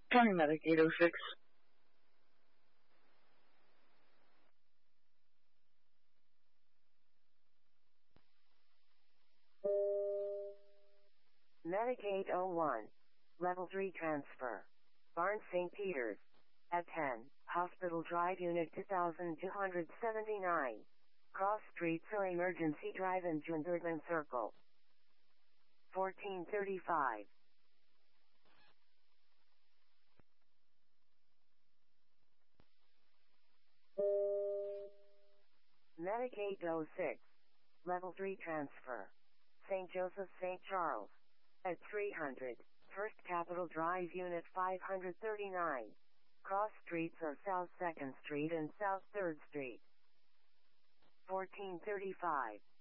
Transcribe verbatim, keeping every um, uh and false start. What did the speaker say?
County Medic eight oh six. Medic eight oh one. Level three transfer. Barnes Saint Peters. At ten, Hospital Drive Unit two thousand two hundred seventy-nine. Cross Street or Emergency Drive in Junderman Circle. fourteen thirty-five. Medic eight oh six. Level three transfer. Saint Joseph Saint Charles. At three hundred, First Capitol Drive Unit five hundred thirty-nine. Cross Streets are South second Street and South third Street. fourteen thirty-five.